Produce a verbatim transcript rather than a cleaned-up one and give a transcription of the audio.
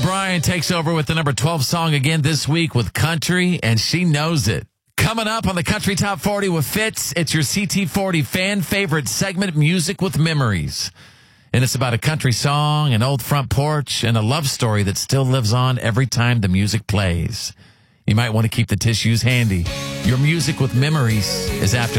Bryan takes over with the number twelve song again this week with Country, and she knows it. Coming up on the Country Top forty with Fitz, it's your C T forty fan favorite segment, Music with Memories. And it's about a country song, an old front porch, and a love story that still lives on every time the music plays. You might want to keep the tissues handy. Your Music with Memories is after